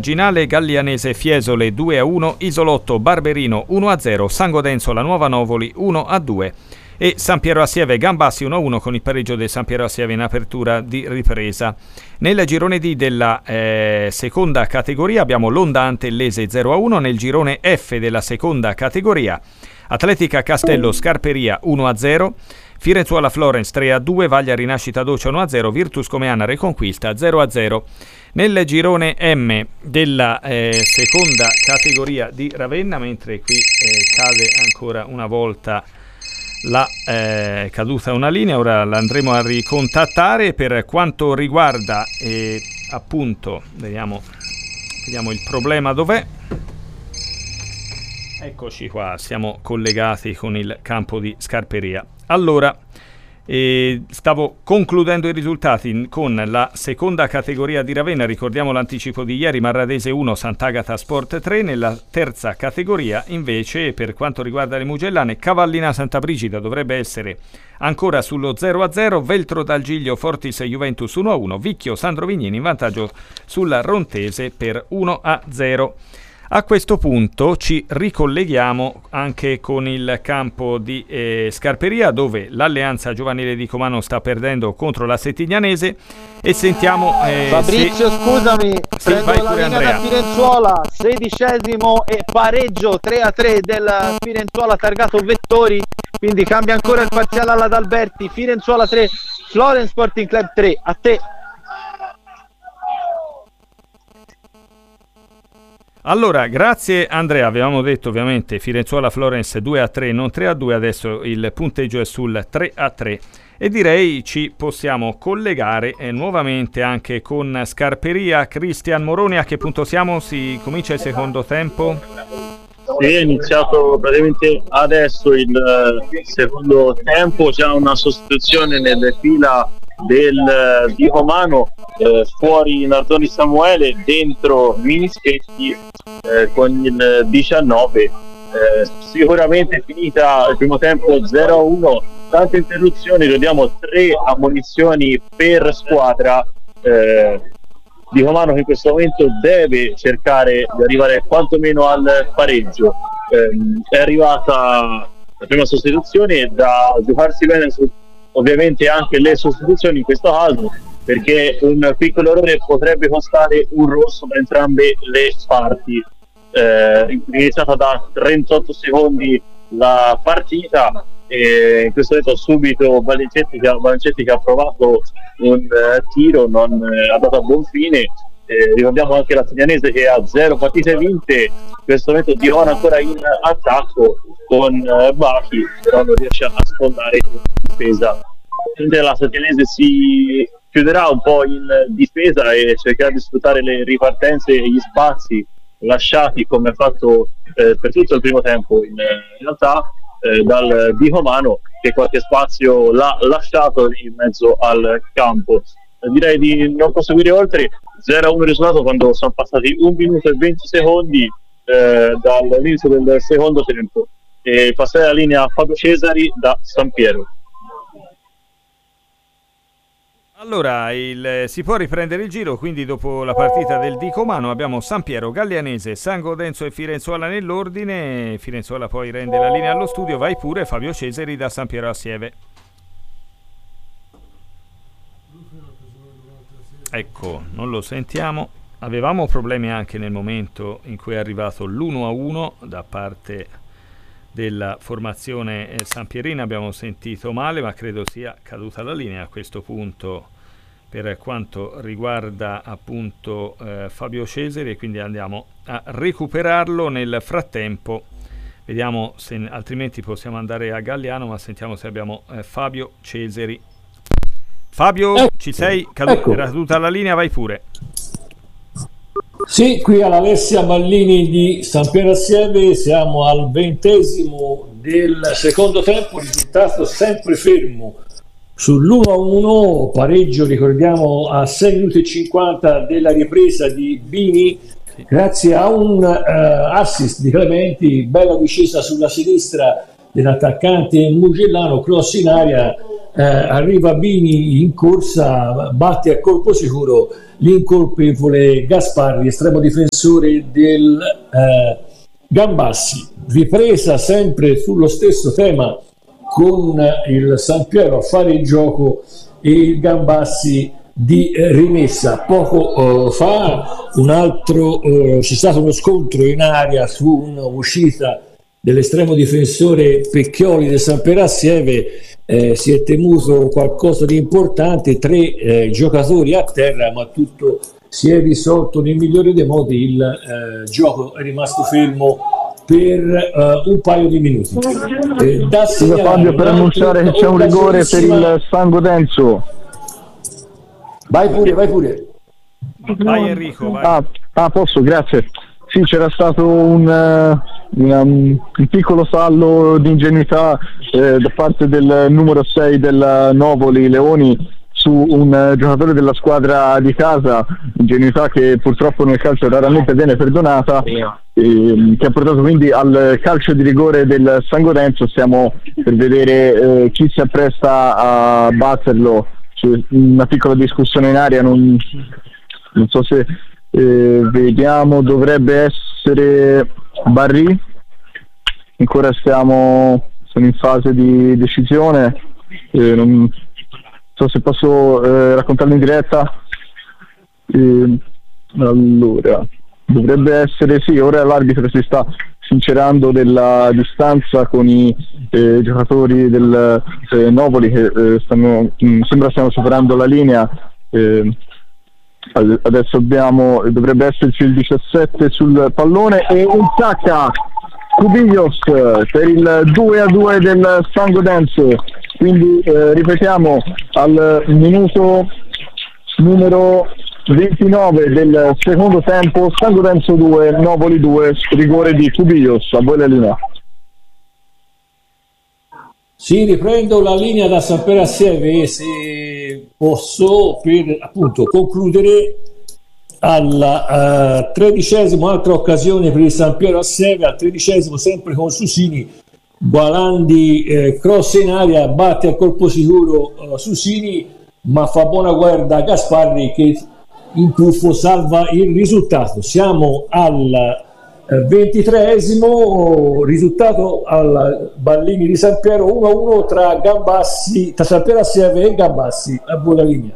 Ginale Gallianese Fiesole 2-1, Isolotto Barberino 1-0, San Godenzo La Nuova Novoli 1-2 e San Piero Assieve Gambassi 1-1 con il pareggio del San Piero Assieve in apertura di ripresa. Nel girone D della seconda categoria abbiamo Londante Lese 0-1, nel girone F della seconda categoria Atletica Castello Scarperia 1-0, Firenzuola Florence 3-2, Vaglia Rinascita Doce 1-0, Virtus Comeana Reconquista 0-0. Nel girone M della seconda categoria di Ravenna, mentre qui cade ancora una volta la caduta una linea, ora la andremo a ricontattare. Per quanto riguarda appunto, vediamo il problema dov'è. Eccoci qua, siamo collegati con il campo di Scarperia. Allora, stavo concludendo i risultati con la seconda categoria di Ravenna. Ricordiamo l'anticipo di ieri: Marradese 1, Sant'Agata Sport 3. Nella terza categoria invece, per quanto riguarda le Mugellane, Cavallina Santa Brigida dovrebbe essere ancora sullo 0-0, Veltro dal Giglio Fortis Juventus 1-1, Vicchio Sandro Vignini in vantaggio sulla Rontese per 1-0. A questo punto ci ricolleghiamo anche con il campo di Scarperia, dove l'Alleanza Giovanile di Comano sta perdendo contro la Settignanese, e sentiamo Fabrizio, scusami, prendo la linea da Firenzuola, 16° e pareggio 3-3 del Firenzuola targato Vettori, quindi cambia ancora il parziale alla D'Alberti. Firenzuola 3, Florence Sporting Club 3. A te. Allora, grazie Andrea. Avevamo detto ovviamente Firenzuola Florence 2-3, non 3-2, adesso il punteggio è sul 3-3 e direi ci possiamo collegare nuovamente anche con Scarperia. Cristian Moroni, a che punto siamo? Si comincia il secondo tempo? Sì, è iniziato praticamente adesso il secondo tempo, c'è una sostituzione nelle fila di Comano, fuori Nardoni Samuele, dentro Minischetti con il 19. Sicuramente finita il primo tempo 0-1, tante interruzioni, vediamo 3 ammonizioni per squadra. Di Comano che in questo momento deve cercare di arrivare quantomeno al pareggio. È arrivata la prima sostituzione, da giocarsi bene ovviamente anche le sostituzioni in questo caso, perché un piccolo errore potrebbe costare un rosso per entrambe le parti. Iniziata da 38 secondi la partita, e in questo momento subito Valencetti che ha provato un tiro, non ha dato a buon fine. Ricordiamo anche la Tignanese che ha 0 partite vinte, in questo momento Di Rona ancora in attacco con Bachi, però non riesce a sfondare in difesa. Mentre la Tignanese si chiuderà un po' in difesa e cercherà di sfruttare le ripartenze e gli spazi lasciati, come ha fatto per tutto il primo tempo in realtà, dal Di Comano, che qualche spazio l'ha lasciato in mezzo al campo. Direi di non proseguire oltre. 0-1 risultato quando sono passati 1 minuto e 20 secondi dall'inizio del secondo tempo, e passare la linea a Fabio Cesari da San Piero. Allora, si può riprendere il giro, quindi dopo la partita del Di Comano abbiamo San Piero, Gallianese, San Godenzo e Firenzuola nell'ordine. Firenzuola poi rende la linea allo studio. Vai pure Fabio Cesari da San Piero Assieve. Ecco, non lo sentiamo. Avevamo problemi anche nel momento in cui è arrivato l'1-1 da parte della formazione sampierina. Abbiamo sentito male, ma credo sia caduta la linea a questo punto per quanto riguarda appunto Fabio Cesari, e quindi andiamo a recuperarlo. Nel frattempo vediamo se altrimenti possiamo andare a Galliano, ma sentiamo se abbiamo Fabio Cesari. Fabio, ci sei? Era caduta la linea, vai pure. Sì, qui all'Alessia Ballini di San Piero Assieve, siamo al 20° del secondo tempo, risultato sempre fermo sull'1-1, pareggio ricordiamo a 6 minuti e 50 della ripresa di Bini, grazie a un assist di Clementi, bella discesa sulla sinistra dell'attaccante mugellano, cross in aria arriva Bini in corsa, batte a colpo sicuro l'incolpevole Gasparri, estremo difensore del Gambassi. Ripresa sempre sullo stesso tema con il Sampiero a fare il gioco e il Gambassi di rimessa. Poco fa c'è stato uno scontro in area su un'uscita dell'estremo difensore Pecchioli del Sampiero Assieve. Si è temuto qualcosa di importante, 3 giocatori a terra, ma tutto si è risolto nel migliore dei modi. Il gioco è rimasto fermo per un paio di minuti. Scusa Fabio, per annunciare che c'è un rigore per il Sango Denso. Vai pure. Vai Enrico, vai. Posso, grazie. Sì, c'era stato un piccolo fallo di ingenuità da parte del numero 6 del Novoli Leoni su un giocatore della squadra di casa, ingenuità che purtroppo nel calcio raramente viene perdonata, che ha portato quindi al calcio di rigore del Sango Denso. Stiamo per vedere chi si appresta a batterlo. C'è una piccola discussione in aria, non so se vediamo, dovrebbe essere Barry. Ancora sono in fase di decisione, non so se posso raccontarlo in diretta. Allora, dovrebbe essere sì, ora l'arbitro si sta sincerando della distanza con i giocatori del Novoli che sembra stiano superando la linea. Adesso dovrebbe esserci il 17 sul pallone e un tacca Cubillos per il 2-2 del Sango Denso. Quindi ripetiamo, al minuto numero 29 del secondo tempo, Sango Denso 2, Novoli 2, rigore di Cubillos. A voi la linea. Sì, riprendo la linea da Sampiero Assieve, se posso, per appunto concludere. Alla 13esimo, altra occasione per il Sampiero Assieve, al 13esimo sempre con Susini. Gualandi cross in aria, batte a colpo sicuro Susini, ma fa buona guardia Gasparri che in tuffo salva il risultato. Siamo al 23esimo, risultato al Ballini di Sampiero 1-1 tra Sampiero Assieve e Gambassi. A voi la linea.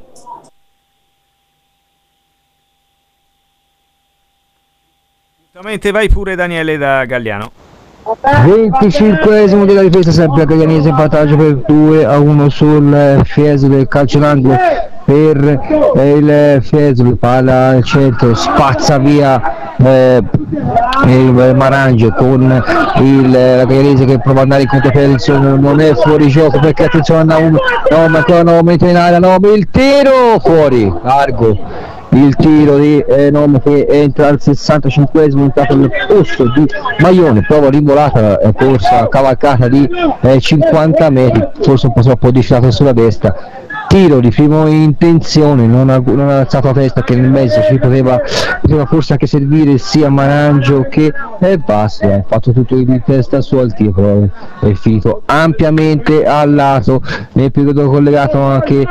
Vai pure Daniele da Galliano. 25esimo della difesa, sempre la Gaglianese in vantaggio per 2-1 sul Fiesole del calcio d'angolo per il Fiesole, palla al centro, spazza via il Marangio con la Gaglianese che prova ad andare in contropiede, non è fuori gioco perché attenzione, ancora 9 metri in aria, il tiro fuori, largo. Il tiro di Nome che entra al 65esimo, entrato nel posto di Maione, prova rimbolata, corsa cavalcata di 50 metri, forse un po' troppo diffidato sulla destra. Tiro di prima intenzione, non ha alzato la testa, che nel mezzo ci poteva forse anche servire sia Marangio che basta, ha fatto tutto di testa su al tiro, però è finito ampiamente al lato. Nel periodo collegato anche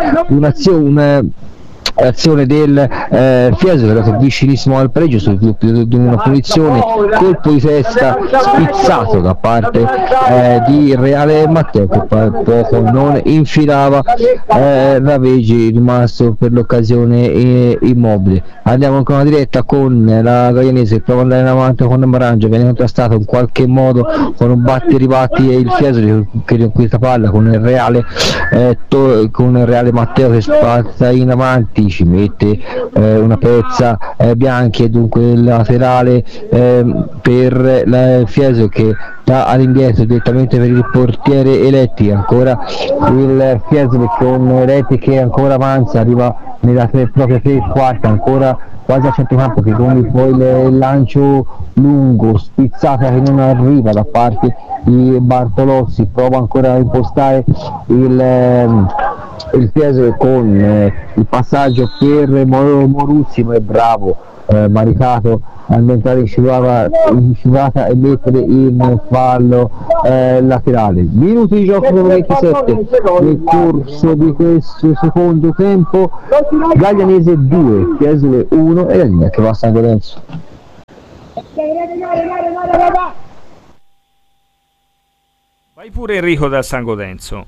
l'azione del Fiesole, arrivato vicinissimo al pareggio di una punizione, colpo di testa spizzato da parte di Reale Matteo che poco non infilava, Raveggi rimasto per l'occasione immobile. Andiamo ancora in diretta con la Gaglianese che prova ad andare in avanti con Marangio, viene contrastato in qualche modo con un batti e il Fiesole che riconquista palla con il Reale Matteo che spazza in avanti, ci mette una pezza Bianchi e dunque il laterale per il Fiesole che dà all'indietro direttamente per il portiere Eletti. Ancora il Fiesole con Eletti che ancora avanza, arriva nella propria tre quarta, ancora quasi a centrocampo, che quindi poi il lancio lungo, spizzata che non arriva da parte di Bartolozzi, prova ancora a impostare il Fiesole con il passaggio per Moruzzi, ma è bravo Maricato ad entrare in scivolata e mettere in fallo laterale. Minuti di gioco numero 27 nel corso di questo secondo tempo. Gaglianese 2, Fiesole 1 e la linea che va a San Lorenzo. Vai pure Enrico da San Godenzo.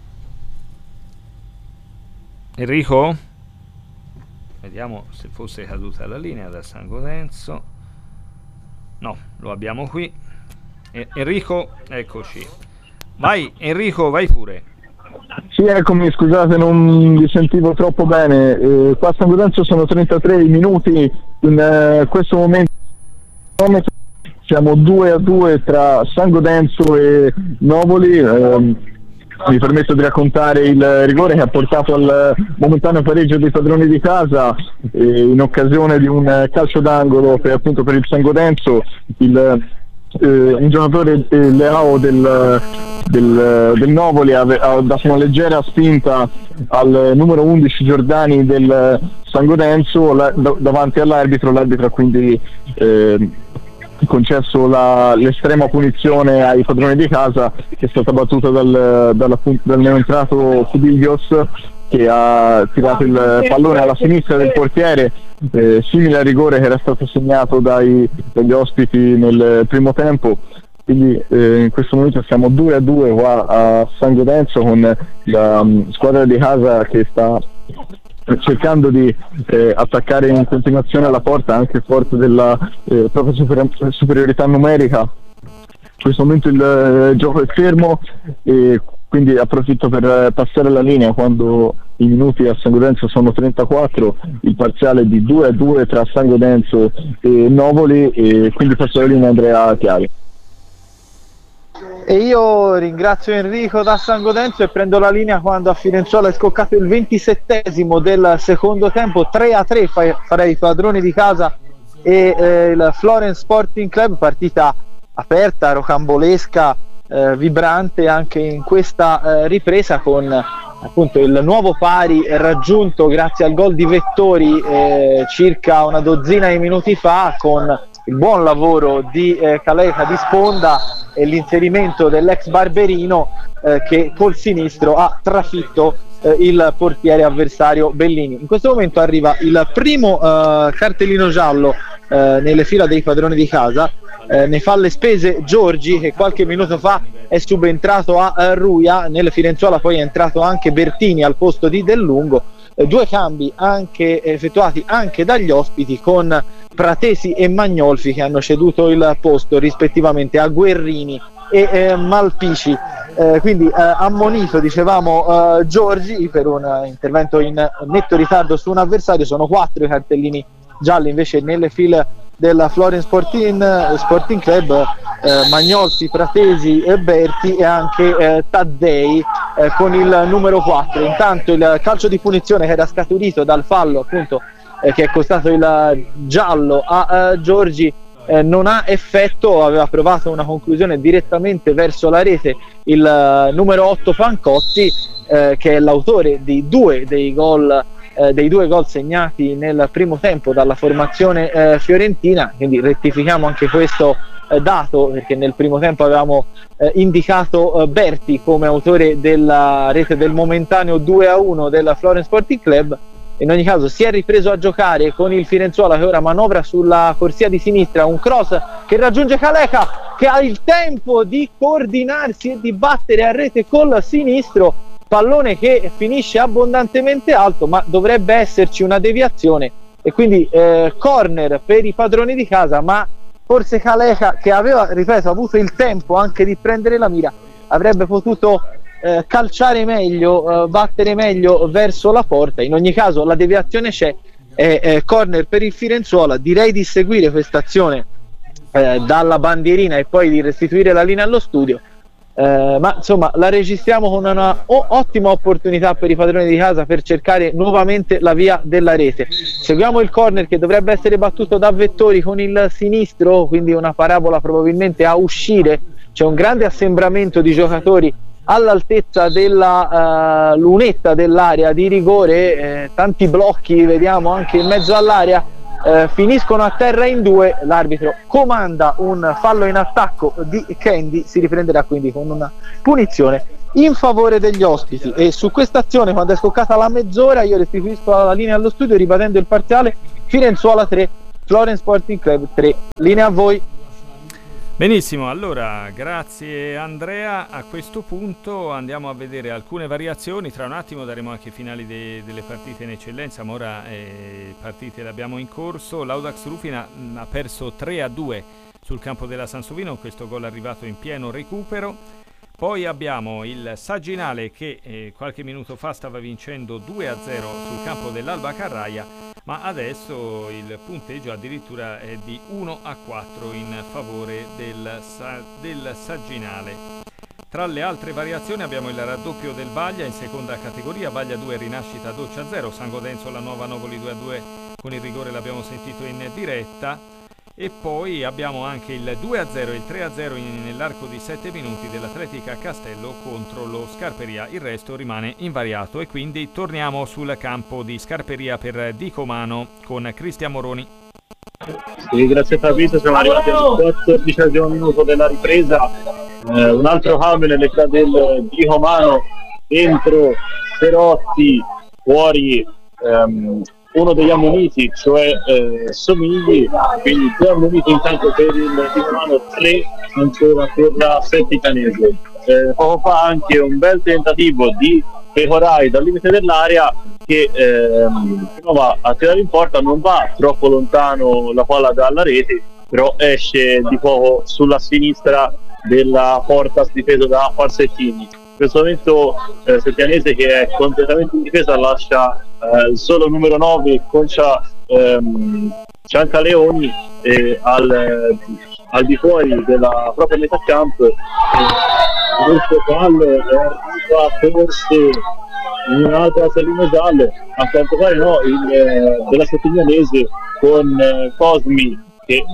Enrico? Vediamo se fosse caduta la linea da San Godenzo. No, lo abbiamo qui. Enrico, eccoci. Vai Enrico, vai pure. Sì, eccomi, scusate, non vi sentivo troppo bene. Qua a San Godenzo sono 33 minuti. In questo momento siamo 2-2 tra San Godenzo e Novoli. Mi permetto di raccontare il rigore che ha portato al momentaneo pareggio dei padroni di casa in occasione di un calcio d'angolo appunto per il San Godenzo. Un giocatore Leao del Novoli ha dato una leggera spinta al numero 11 Giordani del San Godenzo davanti all'arbitro. L'arbitro ha quindi concesso l'estrema punizione ai padroni di casa, che è stata battuta dal neoentrato Cubiglios, che ha tirato il pallone alla sinistra del portiere, simile al rigore che era stato segnato dagli ospiti nel primo tempo. Quindi in questo momento siamo 2-2 qua a San Godenzo, con la squadra di casa che sta cercando di attaccare in continuazione alla porta, anche forte della propria superiorità numerica. In questo momento il gioco è fermo e quindi approfitto per passare la linea quando i minuti a San Godenzo sono 34, il parziale di 2-2 tra San Godenzo e Novoli, e quindi passo la linea a Andrea Chiari. E io ringrazio Enrico da San Godenzo e prendo la linea quando a Firenzuola è scoccato il 27esimo del secondo tempo. 3-3 farei i padroni di casa e il Florence Sporting Club. Partita aperta, rocambolesca, vibrante anche in questa ripresa, con appunto il nuovo pari raggiunto grazie al gol di Vettori circa una dozzina di minuti fa, con il buon lavoro di Caleca di sponda e l'inserimento dell'ex Barberino che col sinistro ha trafitto il portiere avversario Bellini. In questo momento arriva il primo cartellino giallo nelle fila dei padroni di casa. Ne fa le spese Giorgi, che qualche minuto fa è subentrato a Ruia. Nel Firenzuola poi è entrato anche Bertini al posto di Del Lungo. Due cambi anche effettuati anche dagli ospiti, con Pratesi e Magnolfi che hanno ceduto il posto rispettivamente a Guerrini e Malpici. Quindi ammonito, dicevamo, Giorgi per un intervento in netto ritardo su un avversario. Sono 4 i cartellini gialli invece nelle file della Florence Sporting Club. Magnolfi, Pratesi, Berti e anche Taddei con il numero 4. Intanto il calcio di punizione, che era scaturito dal fallo appunto che è costato il giallo a Giorgi, non ha effetto. Aveva provato una conclusione direttamente verso la rete il numero 8 Fancotti, che è l'autore di due gol segnati nel primo tempo dalla formazione fiorentina. Quindi rettifichiamo anche questo dato, perché nel primo tempo avevamo indicato Berti come autore della rete del momentaneo 2-1 della Florence Sporting Club. In ogni caso si è ripreso a giocare con il Firenzuola, che ora manovra sulla corsia di sinistra, un cross che raggiunge Caleca, che ha il tempo di coordinarsi e di battere a rete col sinistro, pallone che finisce abbondantemente alto, ma dovrebbe esserci una deviazione e quindi corner per i padroni di casa. Ma forse Caleca, che aveva, ripeto, avuto il tempo anche di prendere la mira, avrebbe potuto calciare meglio, battere meglio verso la porta. In ogni caso la deviazione c'è, corner per il Firenzuola. Direi di seguire questa azione dalla bandierina e poi di restituire la linea allo studio, ma insomma la registriamo con una ottima opportunità per i padroni di casa per cercare nuovamente la via della rete. Seguiamo il corner che dovrebbe essere battuto da Vettori con il sinistro, quindi una parabola probabilmente a uscire. C'è un grande assembramento di giocatori all'altezza della lunetta dell'area di rigore, tanti blocchi vediamo anche in mezzo all'area, finiscono a terra in due, l'arbitro comanda un fallo in attacco di Candy, si riprenderà quindi con una punizione in favore degli ospiti. E su questa azione, quando è scoccata la mezz'ora, io restituisco la linea allo studio ripetendo il parziale: Firenzuola 3, Florence Sporting Club 3. Linea a voi. Benissimo, allora grazie Andrea. A questo punto andiamo a vedere alcune variazioni. Tra un attimo daremo anche i finali delle partite in eccellenza, ma ora partite le abbiamo in corso. L'Audax Rufina ha perso 3-2 sul campo della Sansovino, questo gol arrivato in pieno recupero. Poi abbiamo il Sagginale che qualche minuto fa stava vincendo 2-0 sul campo dell'Alba Carraia, ma adesso il punteggio addirittura è di 1-4 in favore del Sagginale. Tra le altre variazioni abbiamo il raddoppio del Vaglia in seconda categoria, Vaglia 2 Rinascita Doccia 0, San Godenzo la Nuova Novoli 2-2 con il rigore, l'abbiamo sentito in diretta. E poi abbiamo anche il 2-0 e il 3-0 nell'arco di 7 minuti dell'Atletica Castello contro lo Scarperia. Il resto rimane invariato e quindi torniamo sul campo di Scarperia per Dicomano con Cristian Moroni. Sì, grazie Fabrizio, siamo arrivati al 14° minuto della ripresa. Un altro cambio nell'età del Dicomano, dentro Perotti, fuori uno degli ammoniti, cioè Somigli, quindi 2 ammoniti intanto per il Dicomano, 3 ancora per la Setticanese. Poco fa anche un bel tentativo di Pecorai dal limite dell'area che prova a tirare in porta, non va troppo lontano la palla dalla rete, però esce di poco sulla sinistra della porta difesa da Farsettini. In questo momento Settianese, che è completamente in difesa, lascia il solo numero 9 Ciancaleoni al di fuori della propria metà campo. Questo fallo è forse in un'altra salina giallo, a quanto pare no, della Settianese, con Cosmi che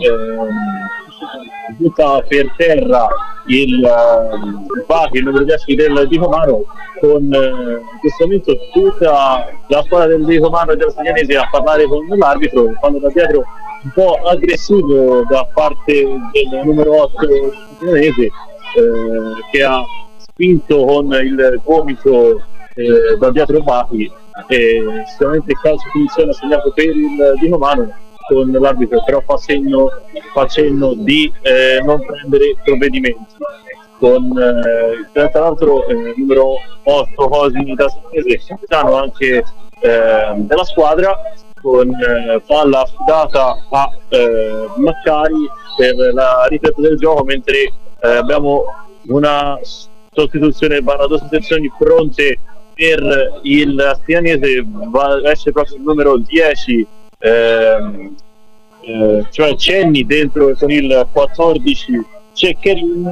butta per terra il numero 10 del Dicomano, con in questo momento tutta la squadra del Dicomano e della Saglianese a parlare con l'arbitro, quando da dietro un po' aggressivo da parte del numero 8 Saglianese, che ha spinto con il gomito da dietro Bachi, e sicuramente il calcio punizione assegnato per il Dicomano, con l'arbitro però fa cenno di non prendere provvedimenti. Con tra l'altro numero 8 Cosmi da Saglianese, capitano anche della squadra, con palla affidata a Maccari per la ripresa del gioco, mentre abbiamo una sostituzione, due sostituzioni pronte per il Stianese. Esce proprio il numero 10, cioè Cenni, dentro con il 14 Ceccherini,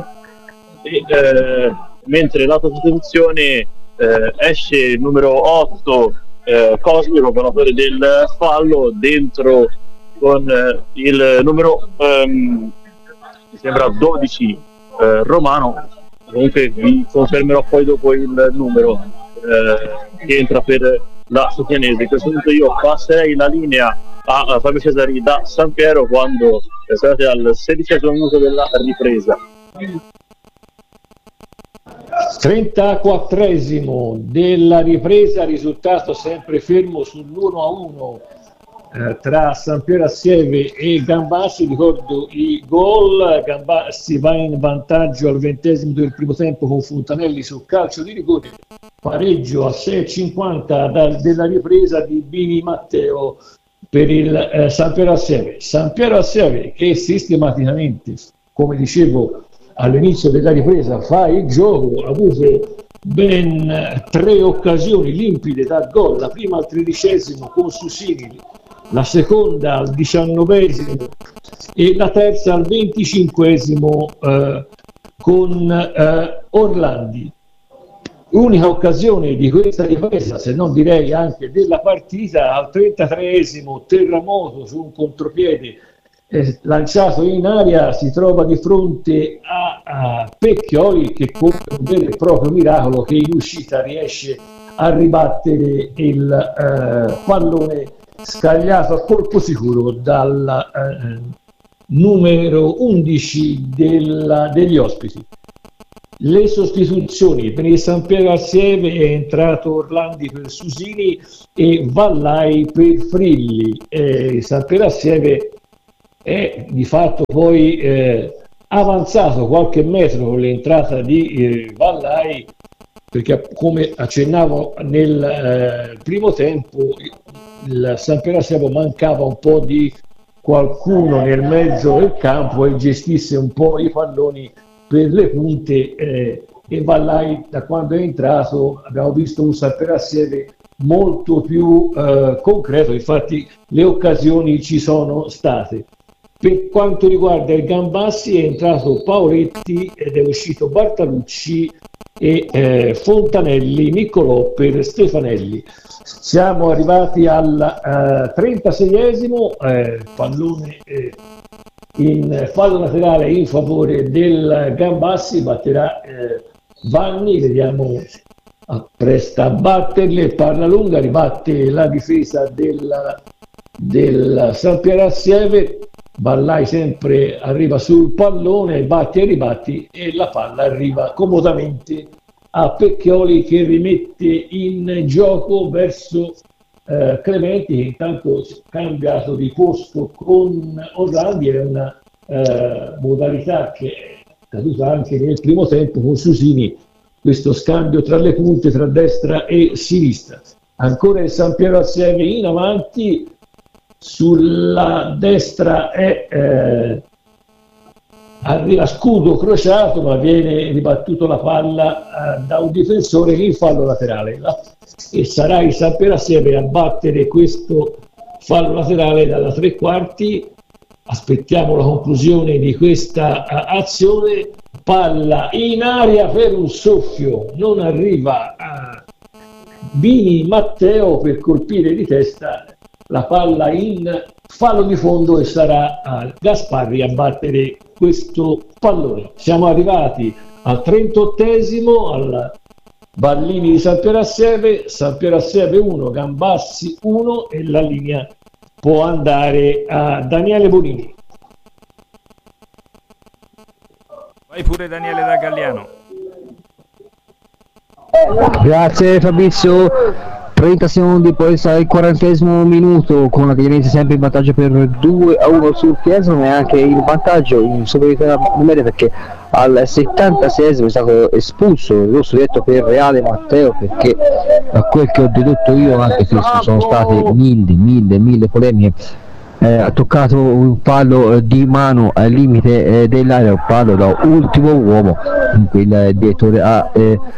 mentre l'altra sostituzione esce il numero 8 Cosmi, robanatore del fallo, dentro con il numero mi sembra 12 Romano. Comunque vi confermerò poi dopo il numero che entra per la Settianese. In questo momento io passerei la linea a Fabio Cesari da San Piero, quando sarete al 16° minuto della ripresa. 34° della ripresa, risultato sempre fermo sull'1-1 tra San Piero Assieve e Gambassi. Ricordo i gol: Gambassi va in vantaggio al 20° del primo tempo con Fontanelli su calcio di rigore, pareggio a 6,50 della ripresa di Bini Matteo per il San Piero Assieve. San Piero Assieve che sistematicamente, come dicevo all'inizio della ripresa, fa il gioco, ha avuto ben 3 occasioni limpide da gol, la prima al 13° con Susini, la seconda al 19° e la terza al 25° con Orlandi. Unica occasione di questa ripresa, se non direi anche della partita, al 33° Terramoto su un contropiede lanciato in aria si trova di fronte a Pecchioli, che con un vero e proprio miracolo che in uscita riesce a ribattere il pallone scagliato a colpo sicuro dal numero 11 degli ospiti. Le sostituzioni: per il San Piero Assieve è entrato Orlandi per Susini e Vallai per Frilli. San Piero Assieve è di fatto poi avanzato qualche metro con l'entrata di Vallai, perché come accennavo nel primo tempo il San Piero Assieve mancava un po' di qualcuno nel mezzo del campo e gestisse un po' i palloni per le punte, e Vallai, da quando è entrato abbiamo visto un San Piero Assieve molto più concreto. Infatti le occasioni ci sono state. Per quanto riguarda il Gambassi è entrato Paoletti ed è uscito Bartalucci e Fontanelli, Niccolò per Stefanelli. Siamo arrivati al 36esimo, pallone in fallo laterale in favore del Gambassi, batterà Vanni, vediamo, appresta a batterle, palla lunga, ribatte la difesa del San Piero Assieve. Vallai sempre arriva sul pallone, batti e ribatti e la palla arriva comodamente a Pecchioli, che rimette in gioco verso Clementi, che intanto cambiato di posto con Orlandi. È una modalità che è caduta anche nel primo tempo con Susini, questo scambio tra le punte, tra destra e sinistra. Ancora il San Piero Assieve in avanti, sulla destra arriva Scudo crociato, ma viene ribattuto la palla da un difensore in fallo laterale, e sarà il San Piero Assieve a battere questo fallo laterale dalla tre quarti. Aspettiamo la conclusione di questa azione. Palla in aria per un soffio, non arriva Bini Matteo per colpire di testa la palla in fallo di fondo, e sarà Gasparri a battere questo pallone. Siamo arrivati al 38esimo, al Ballini di San Piero Assieve 1, Gambassi 1, e la linea può andare a Daniele Bonini. Vai pure Daniele da Galliano. Grazie Fabrizio. 30 secondi, poi sarà il 40esimo minuto, con la Gaglianese sempre in vantaggio per 2-1 sul Fiesole, e anche in vantaggio in superiorità numerica, perché al 76esimo è stato espulso il rosso diretto per Reale Matteo, perché a quel che ho dedotto io, anche se ci sono state mille polemiche, ha toccato un fallo di mano al limite dell'area, un fallo da ultimo uomo, in cui il direttore ha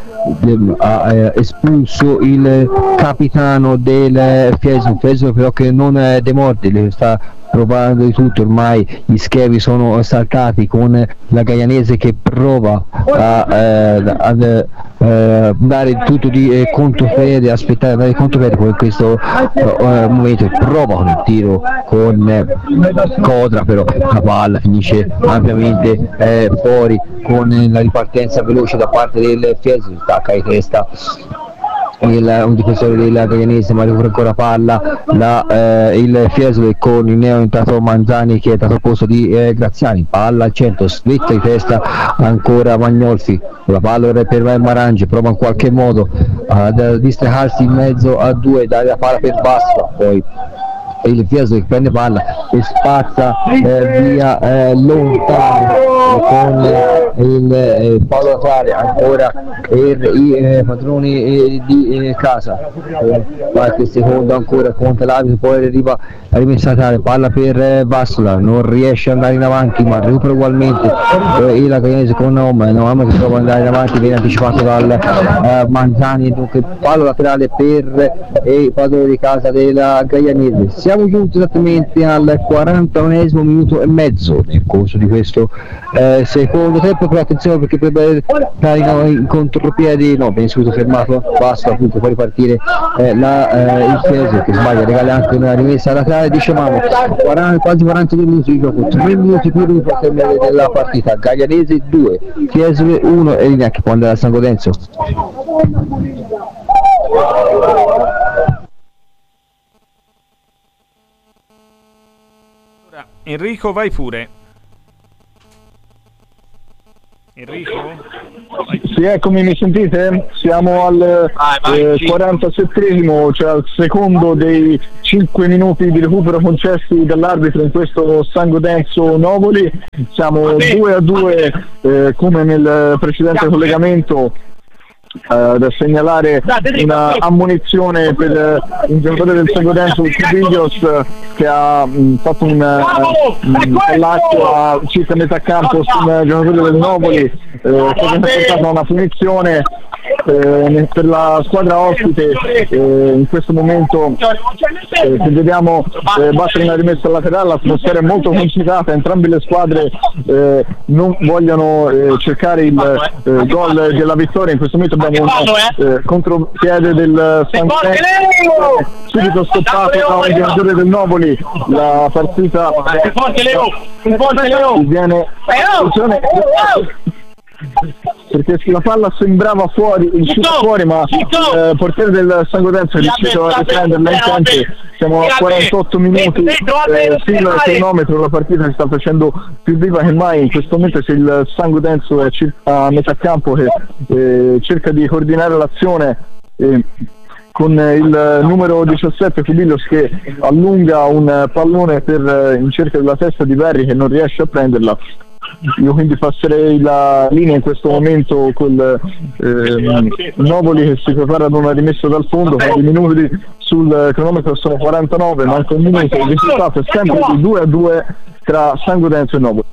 espulso il capitano del Fiesole, però che non demorde, le sta provando di tutto. Ormai gli schermi sono saltati, con la Gaglianese che prova a dare tutto di contropiede, aspettare dare contropiede. Con questo momento prova con il tiro con Codra, però la palla finisce ampiamente fuori, con la ripartenza veloce da parte del Fiesole, stacca di testa un difensore della Gaglianese, ma recupera ancora palla il Fiesole, con il neo entrato Manzani che è dato al posto di Graziani. Palla al centro, svetta di testa ancora Magnolfi, la palla per Marangi, prova in qualche modo a distrarsi in mezzo a due, dare la palla per Basfa, poi il Fiesole che prende palla e spazza via lontano, con il fallo laterale ancora per i padroni di casa. Qualche secondo ancora conta l'arbitro, poi arriva la rimessa, palla per Bassola, non riesce ad andare in avanti, ma recupera ugualmente la Gaglianese con Noam che prova ad andare in avanti, viene anticipato dal Manzani, dunque fallo laterale per i padroni di casa della Gaglianese. Siamo giunti esattamente al 49esimo minuto e mezzo nel corso di questo secondo tempo, però attenzione perché potrebbe dare in contropiedi, no, viene subito fermato, basta appunto poi ripartire il Fiesole, che sbaglia, regala anche una rimessa laterale. Dicevamo quasi 42 minuti di gioco, 3 minuti più di termine della partita. Gaglianese 2, Fiesole 1, e linea che può andare a San Godenzo. Enrico, vai pure. Enrico? Sì, eccomi, mi sentite? Siamo al 47esimo, cioè al secondo dei 5 minuti di recupero concessi dall'arbitro in questo Sango Denso Novoli. Siamo 2-2 come nel precedente collegamento. Da segnalare una ammonizione per un giocatore del Sango Denso, Cubillos, che ha fatto un laccio a circa metà campo sul giocatore del Novoli, che ha portato a una punizione per la squadra ospite. In questo momento se vediamo battere una rimessa laterale, l'atmosfera è molto concitata, entrambe le squadre non vogliono cercare il gol della vittoria. In questo momento abbiamo un contropiede del Sango Denso, subito stoppato da un giocatore del Novoli. La partita viene perché la palla sembrava fuori, fuori, ma il portiere del Sango Denso è riuscito a riprenderla in tempo. Siamo a 48 minuti, fino al cronometro, la partita si sta facendo più viva che mai. In questo momento se il Sango Denso è circa a metà campo, che cerca di coordinare l'azione con il numero 17 Cubillos, che allunga un pallone in cerca della testa di Verri, che non riesce a prenderla. Io quindi passerei la linea in questo momento col Novoli, che si prepara ad una rimessa dal fondo. I minuti sul cronometro sono 49, manca un minuto. Il risultato è sempre di 2-2 tra Sango Denso e Novoli.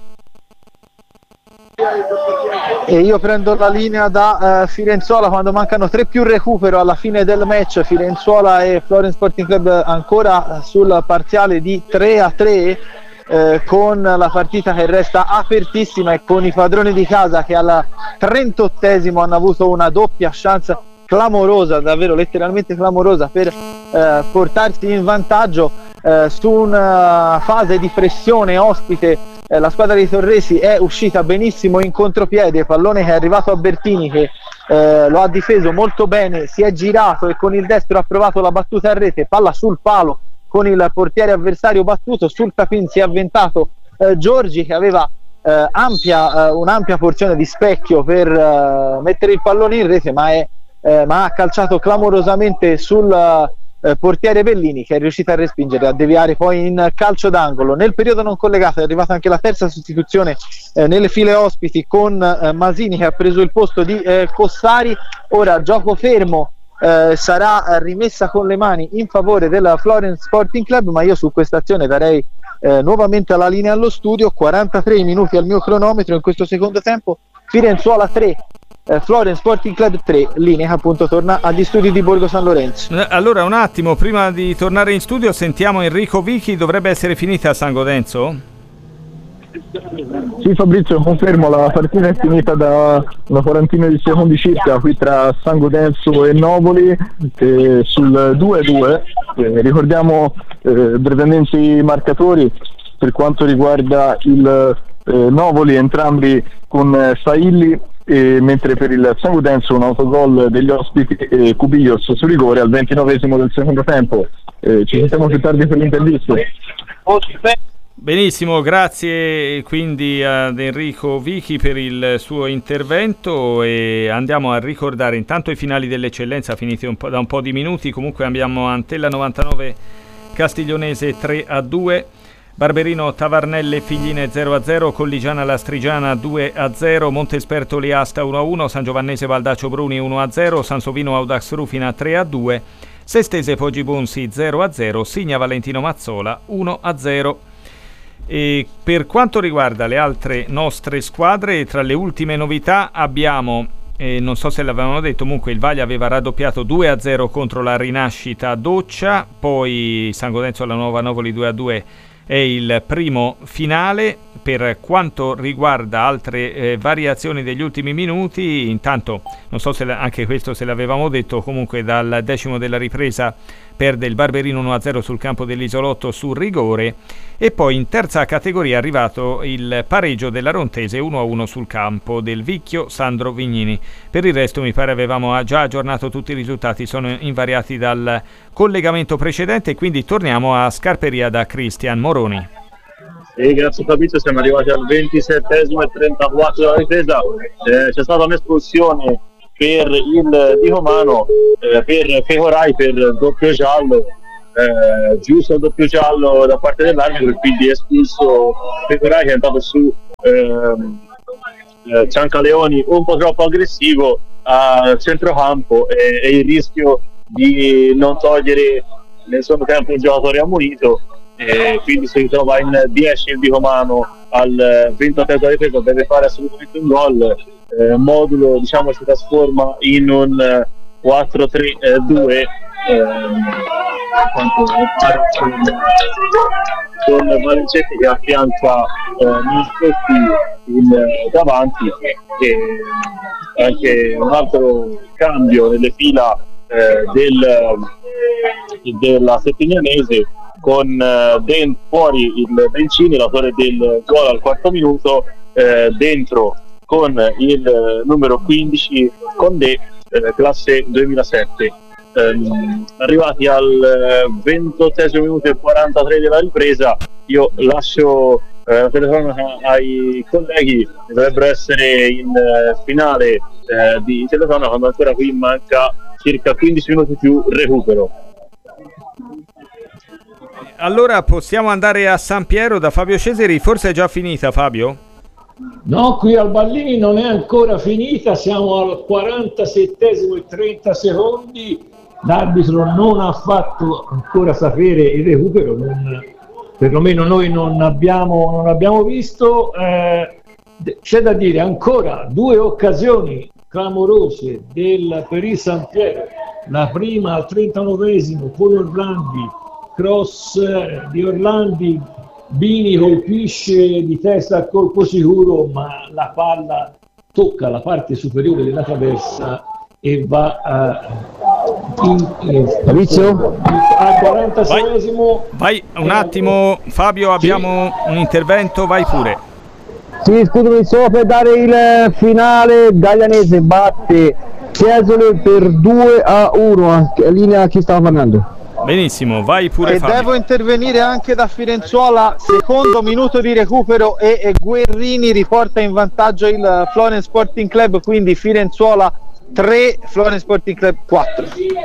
E io prendo la linea da Firenzuola quando mancano 3 più recupero alla fine del match. Firenzuola e Florence Sporting Club ancora sul parziale di 3-3, con la partita che resta apertissima e con i padroni di casa che al 38esimo hanno avuto una doppia chance clamorosa, davvero letteralmente clamorosa, per portarsi in vantaggio su una fase di pressione ospite. La squadra di Torresi è uscita benissimo in contropiede, pallone che è arrivato a Bertini, che lo ha difeso molto bene, si è girato e con il destro ha provato la battuta a rete, palla sul palo con il portiere avversario battuto. Sul tapin si è avventato Giorgi, che aveva un'ampia porzione di specchio per mettere il pallone in rete, ma ha calciato clamorosamente sul portiere Bellini, che è riuscito a respingere, a deviare poi in calcio d'angolo. Nel periodo non collegato è arrivata anche la terza sostituzione nelle file ospiti, con Masini che ha preso il posto di Cossari. Ora gioco fermo, sarà rimessa con le mani in favore della Florence Sporting Club, ma io su questa azione darei nuovamente alla linea allo studio. 43 minuti al mio cronometro in questo secondo tempo. Firenzuola 3, Florence Sporting Club 3, linea che appunto torna agli studi di Borgo San Lorenzo. Allora un attimo, prima di tornare in studio sentiamo Enrico Vichi. Dovrebbe essere finita a Sango Denso? Sì, Fabrizio, confermo, la partita è finita da una quarantina di secondi circa qui tra Sango Denso e Novoli, sul 2-2. Ricordiamo brevemente i marcatori. Per quanto riguarda il Novoli, entrambi con Sailli, mentre per il Sango Denso un autogol degli ospiti, Cubillos su rigore al 29esimo del secondo tempo. Ci sentiamo più tardi per l'intervista. Benissimo, grazie quindi ad Enrico Vichi per il suo intervento, e andiamo a ricordare intanto i finali dell'eccellenza finiti da un po' di minuti. Comunque abbiamo Antella 99 Castiglionese 3-2, Barberino Tavarnelle Figline 0-0, Colligiana Lastrigiana 2-0, Montesperto Liasta 1-1, San Giovannese Baldaccio Bruni 1-0, Sansovino Audax Rufina 3-2, Sestese Poggi Bonsi 0-0, Signa Valentino Mazzola 1-0. E per quanto riguarda le altre nostre squadre, tra le ultime novità abbiamo, non so se l'avevano detto, comunque il Vaglia aveva raddoppiato 2-0 contro la Rinascita Doccia, poi Sango Denso alla Nuova Novoli 2-2 è il primo finale. Per quanto riguarda altre variazioni degli ultimi minuti, intanto non so se anche questo se l'avevamo detto, comunque dal decimo della ripresa perde il Barberino 1-0 sul campo dell'Isolotto su rigore, e poi in terza categoria è arrivato il pareggio della Rontese 1-1 sul campo del Vicchio Sandro Vignini. Per il resto mi pare avevamo già aggiornato tutti i risultati, sono invariati dal collegamento precedente, quindi torniamo a Scarperia da Cristian Moroni. E grazie Fabrizio, siamo arrivati al 27esimo e 34 della ripresa. C'è stata un'espulsione per il Di Romano, per Pecorai, per doppio giallo, giusto il doppio giallo da parte dell'arbitro, e quindi è espulso Pecorai, che è andato su Ciancaleoni un po' troppo aggressivo a centrocampo, e il rischio di non togliere nel secondo tempo il giocatore ammonito, quindi si ritrova in 10 il Di Romano al 23 della ripresa, deve fare assolutamente un gol. Modulo, diciamo, si trasforma in un 4-3-2 con Valencetti che affianca Niscotti in davanti, e anche un altro cambio nelle fila della Settignanese, con fuori il Bencini, l'autore del gol al 4° minuto, dentro con il numero 15 Condé, classe 2007. Arrivati al 28esimo minuto e 43 della ripresa, io lascio la telecronaca ai colleghi, che dovrebbero essere in finale di telecronaca, quando ancora qui manca circa 15 minuti più recupero. Allora possiamo andare a San Piero da Fabio Ceseri. Forse è già finita, Fabio? No, qui al Ballini non è ancora finita, siamo al 47esimo e 30 secondi. L'arbitro non ha fatto ancora sapere il recupero, perlomeno noi non abbiamo visto. C'è da dire ancora due occasioni clamorose per il San Piero. La prima al 39esimo con Orlandi, cross di Orlandi, Bini colpisce di testa a colpo sicuro, ma la palla tocca la parte superiore della traversa e va Fabrizio? al 46esimo. Vai un attimo, Fabio, abbiamo un intervento, vai pure. Sì, scusami, solo per dare il finale. Gaglianese batte Fiesole per 2-1, linea a chi stava parlando. Benissimo, vai pure, e Fabio. devo intervenire anche da Firenzuola, secondo minuto di recupero, e Guerrini riporta in vantaggio il Florence Sporting Club, quindi Firenzuola 3, Florence Sporting Club 4.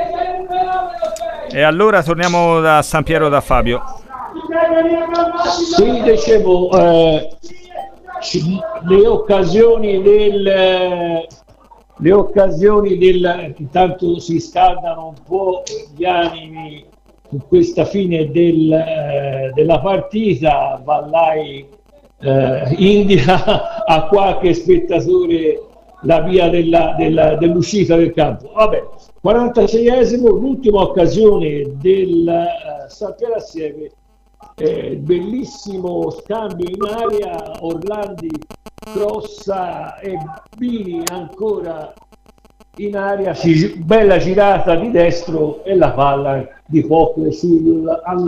E allora torniamo da San Piero da Fabio. Sì, dicevo, le occasioni intanto si scaldano un po' gli animi su questa fine della partita. Vallai indica a qualche spettatore la via dell'uscita del campo. Vabbè, 46esimo, l'ultima occasione del San Piero Assieme, bellissimo scambio in aria, Orlandi crossa e Bini ancora in aria, bella girata di destro e la palla di poco al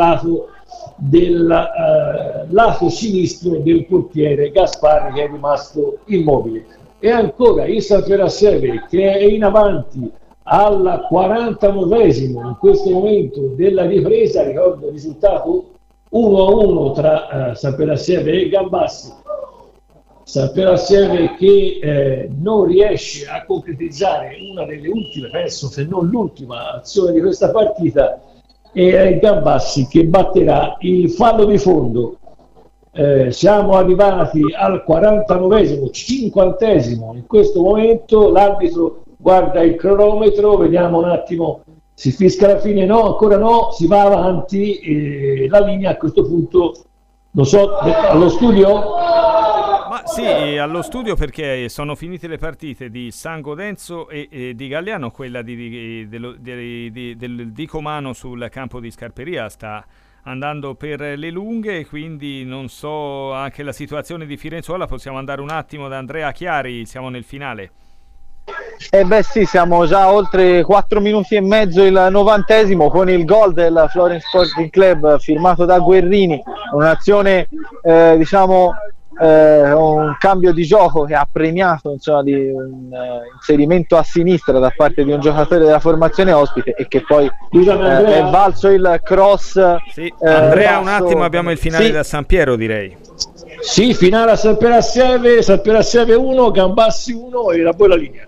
lato sinistro del portiere Gasparri, che è rimasto immobile. E ancora il San Piero Assieme, che è in avanti al 49esimo in questo momento della ripresa. Ricordo il risultato 1-1 tra San Piero Assieme e Gambassi. San Piero Assieme che non riesce a concretizzare una delle ultime, penso se non l'ultima azione di questa partita, e Gambassi che batterà il fallo di fondo. Siamo arrivati al 49esimo, 50esimo in questo momento. L'arbitro guarda il cronometro, vediamo un attimo, si fischia la fine, no, ancora no, si va avanti. La linea a questo punto, non so, allo studio? Ma sì, allo studio, perché sono finite le partite di San Godenzo e di Galliano. Quella del Dicomano sul campo di Scarperia sta andando per le lunghe, quindi non so anche la situazione di Firenzuola. Possiamo andare un attimo da Andrea Chiari, siamo nel finale. Beh sì, siamo già oltre 4 minuti e mezzo, il 90esimo, con il gol del Florence Sporting Club firmato da Guerrini, un'azione diciamo un cambio di gioco che ha premiato, insomma, di un inserimento a sinistra da parte di un giocatore della formazione ospite, e che poi è valso il cross. Sì. Andrea, un attimo, abbiamo il finale da San Piero, direi. Sì, finale a San Piero Assieve 1, Gambassi 1 e la buona linea.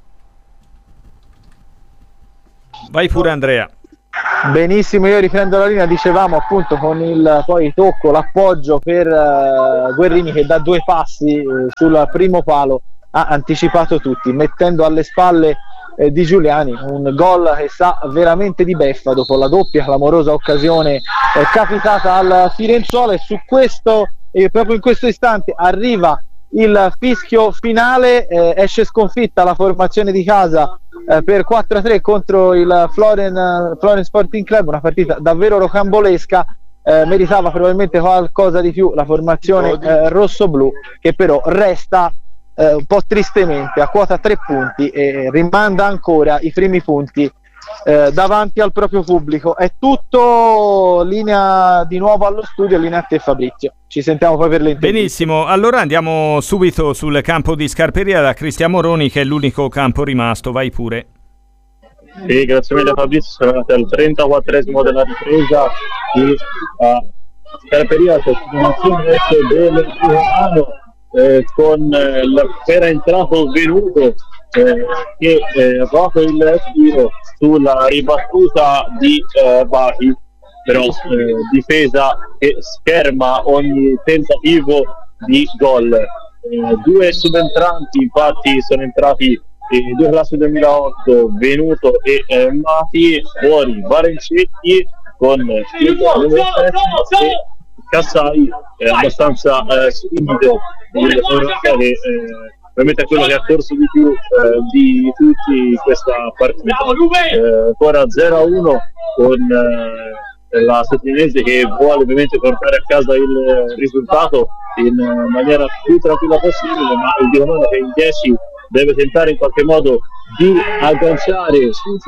Vai pure, Andrea. Benissimo, io riprendo la linea, dicevamo appunto con il poi tocco, l'appoggio per Guerrini, che da 2 passi sul primo palo ha anticipato tutti, mettendo alle spalle di Giuliani un gol che sa veramente di beffa dopo la doppia clamorosa occasione capitata al Firenzuola. E su questo, proprio in questo istante, arriva il fischio finale, esce sconfitta la formazione di casa per 4-3 contro il Florence Sporting Club, una partita davvero rocambolesca. Meritava probabilmente qualcosa di più la formazione rossoblu, che però resta un po' tristemente a quota 3 punti e rimanda ancora i primi punti davanti al proprio pubblico. È tutto, linea di nuovo allo studio, linea a te Fabrizio, ci sentiamo poi per le interviste. Benissimo, allora andiamo subito sul campo di Scarperia da Cristian Moroni, che è l'unico campo rimasto. Vai pure. Sì, grazie mille Fabrizio, siamo andati al 34esimo della ripresa di Scarperia, del Romano, con l'appena entrato Venuto che proprio il tiro sulla ribattuta di Bachi, però difesa che scherma ogni tentativo di gol. 2 subentranti infatti sono entrati, 2 classi 2008, Venuto e Mati, fuori Valencetti con il numero 7 e Cassai, abbastanza subito, che veramente è quello che ha corso di più di tutti questa partita. Ancora 0-1 con la Settimanese, che vuole ovviamente portare a casa il risultato in maniera più tranquilla possibile, ma il Diomano che in 10 deve tentare in qualche modo di agganciare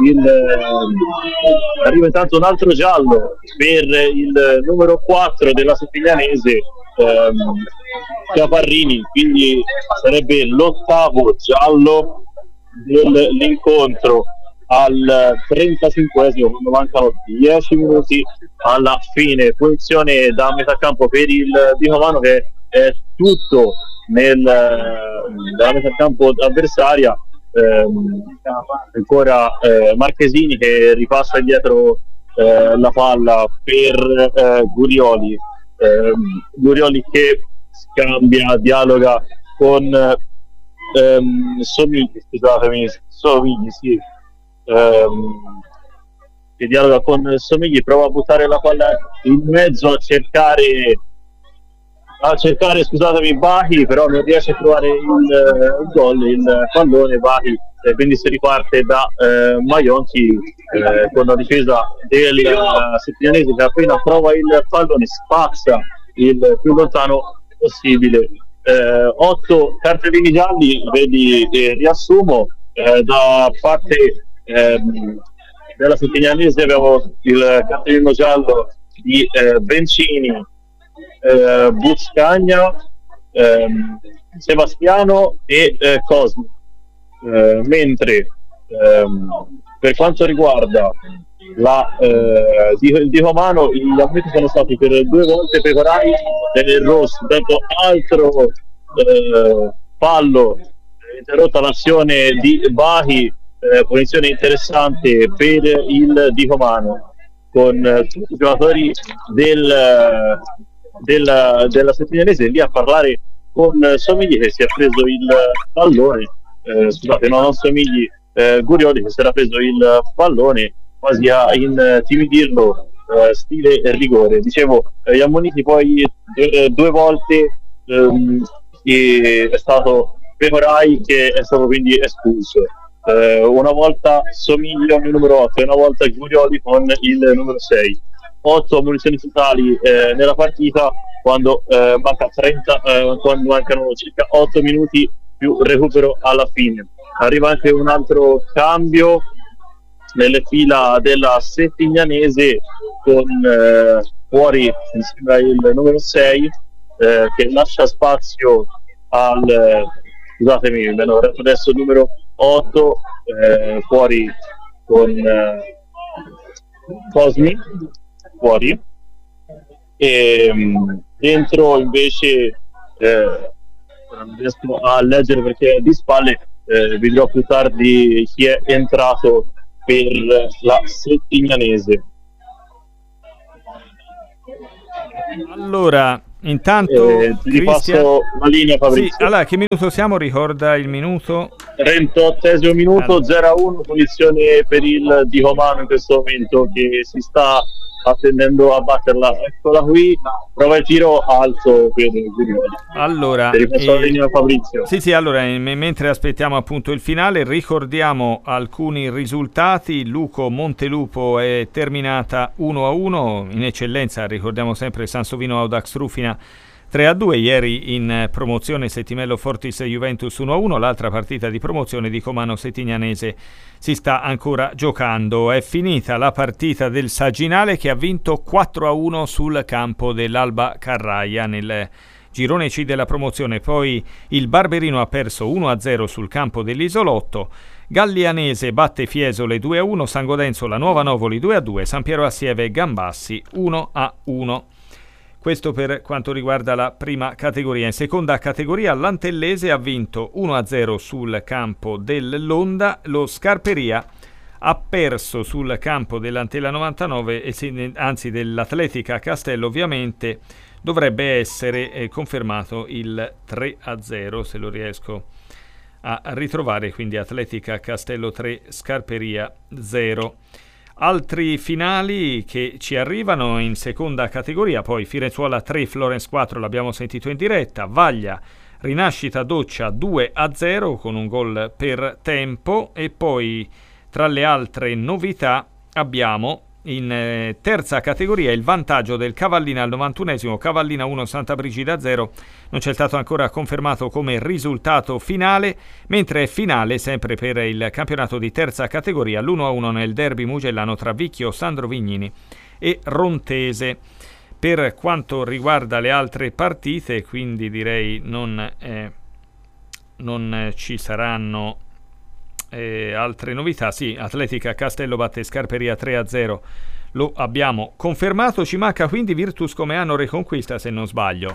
arriva intanto un altro giallo per il numero 4 della Settimanese, Caparrini, quindi sarebbe l'8º giallo dell'incontro al 35esimo, quando mancano 10 minuti alla fine. Punizione da metà campo per il Dicomano, che è tutto nella metà campo avversaria. Ancora Marchesini che ripassa indietro la palla per Gurioli. Gurioli che scambia, dialoga con Somigli, sì, che dialoga con Somigli, prova a buttare la palla in mezzo a cercare Bachi, però non riesce a trovare il gol, il pallone. Bachi, quindi si riparte da Maionchi con la difesa del Settimanese, che appena trova il pallone spazza il più lontano possibile. 8 cartellini gialli, vedi, riassumo, da parte della Settimanese abbiamo il cartellino giallo di Bencini, Buscagna, Sebastiano e Cosmi, mentre per quanto riguarda il Dicomano, gli ammessi sono stati per 2 volte Pecorai del rosso, dato altro fallo, interrotta l'azione di Bachi, posizione interessante per il Dicomano, con tutti i giocatori della Settimanese lì a parlare con Somigli, che si è preso il pallone, non Somigli, Gurioli, che si era preso il pallone quasi a intimidirlo, stile rigore. Dicevo, gli ammoniti poi 2 volte, è stato Pecorai che è stato quindi espulso, una volta Somigli con il numero 8 e una volta Gurioli con il numero 6. 8 munizioni totali nella partita, quando quando mancano circa 8 minuti più recupero alla fine. Arriva anche un altro cambio nelle fila della Settimanese, con fuori mi sembra il numero 6, che lascia spazio al scusatemi, mi hanno detto adesso il numero 8 fuori con Cosmi fuori, e dentro invece non riesco a leggere perché è di spalle, vi dirò più tardi chi è entrato per la Settignanese. Allora, intanto ti passo la linea, Fabrizio. Sì, allora, che minuto siamo? Ricorda il minuto. 38esimo minuto, 0-1, punizione per il Di Romano in questo momento, che si sta attendendo a batterla. Eccola qui, prova il tiro alto per allora, la linea, Fabrizio. Sì, allora, mentre aspettiamo appunto il finale, ricordiamo alcuni risultati. Luco Montelupo è terminata 1-1, in eccellenza ricordiamo sempre Sansovino Audax Rufina 3-2, ieri in promozione Settimello Fortis Juventus 1-1, l'altra partita di promozione di Comano Settignanese si sta ancora giocando. È finita la partita del Saginale, che ha vinto 4-1 sul campo dell'Alba Carraia nel girone C della promozione. Poi il Barberino ha perso 1-0 sul campo dell'Isolotto, Gallianese batte Fiesole 2-1, San Godenzo la Nuova Novoli 2-2, San Piero Assieve e Gambassi 1-1. Questo per quanto riguarda la prima categoria. In seconda categoria l'Antellese ha vinto 1-0 sul campo dell'Onda, lo Scarperia ha perso sul campo dell'Antella 99, anzi dell'Atletica Castello. Ovviamente dovrebbe essere confermato il 3-0, se lo riesco a ritrovare, quindi Atletica Castello 3, Scarperia 0. Altri finali che ci arrivano in seconda categoria, poi Firenzuola 3, Florence 4, l'abbiamo sentito in diretta, Vaglia Rinascita Doccia 2-0 con un gol per tempo, e poi tra le altre novità abbiamo in terza categoria il vantaggio del Cavallina al 91esimo, Cavallina 1 Santa Brigida 0, non c'è stato ancora confermato come risultato finale, mentre è finale sempre per il campionato di terza categoria l'1-1 nel derby mugellano tra Vicchio Sandro Vignini e Rontese. Per quanto riguarda le altre partite, quindi direi non ci saranno altre novità. Sì, Atletica Castello batte Scarperia 3-0, lo abbiamo confermato. Ci manca quindi Virtus Comeano Reconquista, se non sbaglio.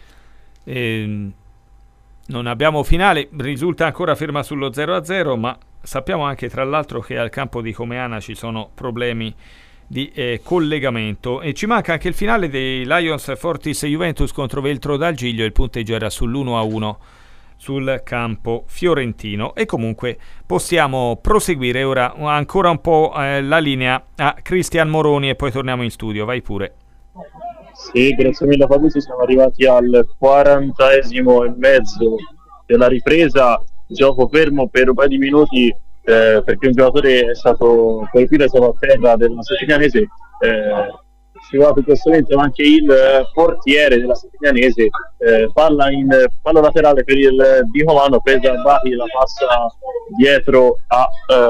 Non abbiamo finale, risulta ancora ferma sullo 0-0, ma sappiamo anche tra l'altro che al campo di Comeana ci sono problemi di collegamento, e ci manca anche il finale dei Lions Fortis Juventus contro Veltro dal Giglio. Il punteggio era sull'1-1 sul campo fiorentino, e comunque possiamo proseguire ora ancora un po' la linea a Cristian Moroni e poi torniamo in studio. Vai pure. Sì, grazie mille Fabrizio, siamo arrivati al 40esimo e mezzo della ripresa, gioco fermo per un paio di minuti perché un giocatore è stato colpito, è stato a terra della Settignanese, scivolato in questo momento anche il portiere della Settignanese, palla laterale per il Di Romano, presa Bachi, la passa dietro a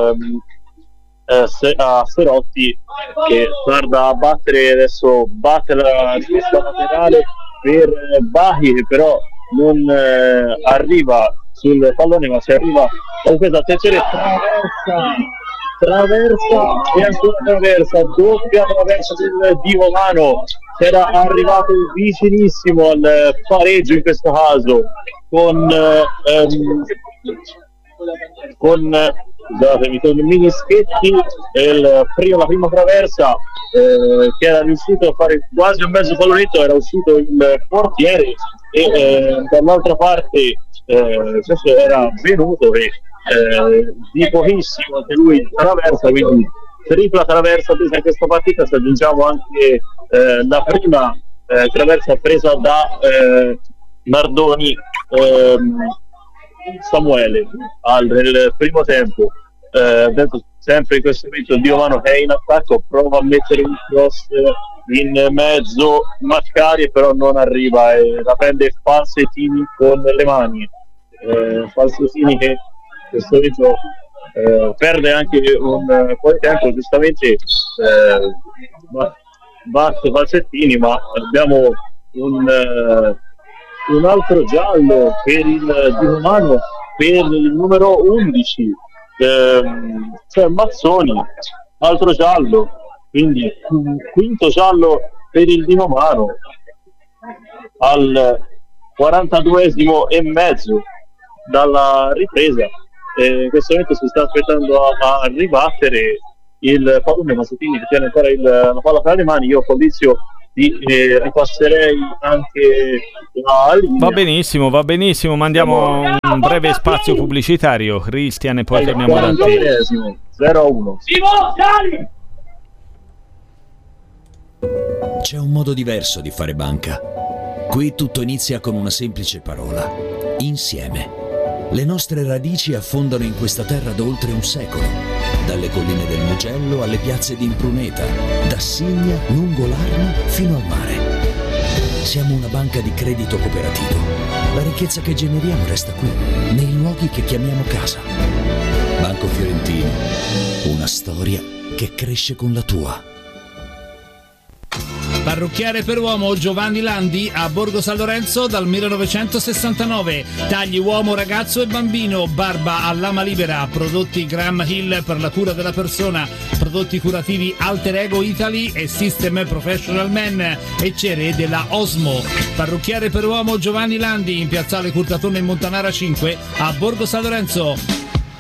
Serotti, che guarda a battere, adesso batte la rimessa laterale per Bachi, che però non arriva sul pallone, ma si arriva con questa attenzione, traversa e ancora traversa, doppia traversa del Di Romano, era arrivato vicinissimo al pareggio in questo caso con Minischetti, la prima traversa che era riuscito a fare quasi un mezzo pallonetto, era uscito il portiere, e dall'altra parte questo era venuto e di pochissimo anche lui traversa, quindi tripla traversa presa in questa partita. Se aggiungiamo anche la prima traversa presa da Nardoni Samuele nel primo tempo, sempre in questo momento Di Romano che è in attacco, prova a mettere un cross in mezzo Mascari, però non arriva e la prende Falsettini con le mani. Falsettini che in questo momento perde anche un po' di tempo, giustamente batte Falsettini, ma abbiamo un altro giallo per il Di Romano, per il numero 11, cioè Mazzoni, altro giallo, quindi un quinto giallo per il Di Romano al 42esimo e mezzo dalla ripresa. In questo momento si sta aspettando a ribattere il pallone. Masutini che tiene ancora la palla fra le mani. Io Fabrizio ti ripasserei anche la linea. Va benissimo, mandiamo un breve spazio pubblicitario, Cristian, e poi torniamo da te. 0-1. C'è un modo diverso di fare banca. Qui tutto inizia con una semplice parola: insieme. Le nostre radici affondano in questa terra da oltre un secolo, dalle colline del Mugello alle piazze di Impruneta, da Signa, lungo l'Arno fino al mare. Siamo una banca di credito cooperativo. La ricchezza che generiamo resta qui, nei luoghi che chiamiamo casa. Banco Fiorentino, una storia che cresce con la tua. Parrucchiere per uomo Giovanni Landi a Borgo San Lorenzo dal 1969. Tagli uomo, ragazzo e bambino, barba a lama libera, prodotti Graham Hill per la cura della persona, prodotti curativi Alter Ego Italy e System Professional Men e cere della Osmo. Parrucchiere per uomo Giovanni Landi in piazzale Curtatone in Montanara 5 a Borgo San Lorenzo.